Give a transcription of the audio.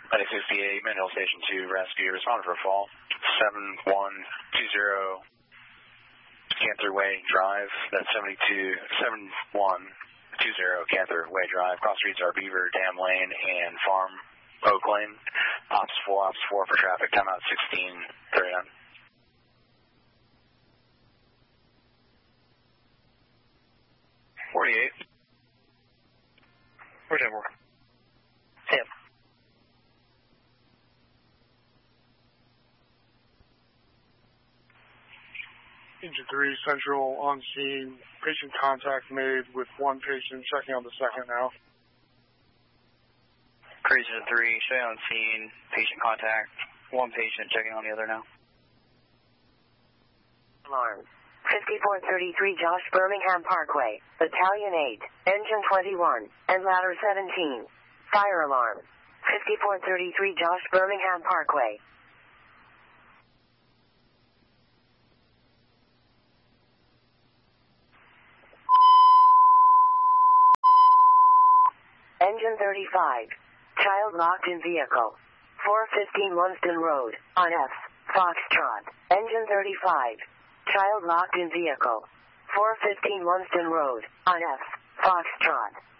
68, Manhill Station 2, rescue, respond for a fall. 7120 Cantor Way Drive, that's 7120 Cantor Way Drive. Cross streets are Beaver Dam Lane and Farm Oak Lane. Ops 4 for traffic, timeout 1639. 48. Where's that work? Sam. Engine 3 Central on scene. Patient contact made with one patient. Checking on the second now. Cruiser 3, stay on scene. Patient contact. One patient. Checking on the other now. Alarm. 5433 Josh Birmingham Parkway, Battalion 8, Engine 21, and Ladder 17. Fire alarm. 5433 Josh Birmingham Parkway. Engine 35. Child locked in vehicle. 415 Lunsden Road, on F. Foxtrot. Engine 35. Child locked in vehicle. 415 Lunsden Road, on F. Foxtrot.